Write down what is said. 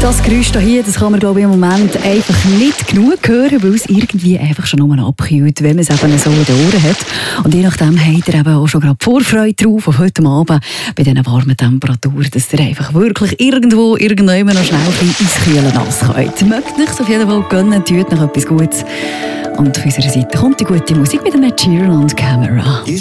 Das Geräusch hier, das kann man glaube ich im Moment einfach nicht genug hören, weil es irgendwie einfach schon nur abkühlt, wenn man es eben so in den Ohren hat. Und je nachdem habt ihr eben auch schon gerade Vorfreude drauf auf heute Abend bei diesen warmen Temperaturen, dass ihr einfach wirklich irgendwann noch schnell ins kühle Nass könnt. Mögt euch auf jeden Fall gönnen, tut noch etwas Gutes. Und auf unserer Seite kommt die gute Musik mit dem Ed Sheeran und Camera.